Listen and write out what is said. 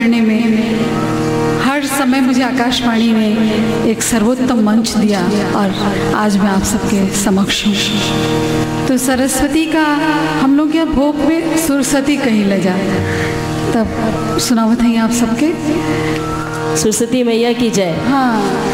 करने में हर समय मुझे आकाशवाणी ने एक सर्वोत्तम मंच दिया और आज मैं आप सबके समक्ष हूँ। तो सरस्वती का हम लोग यहाँ भोग में सरस्वती कहीं ले जाए, तब सुनावत है आप सबके सरस्वती मैया की जय। हाँ।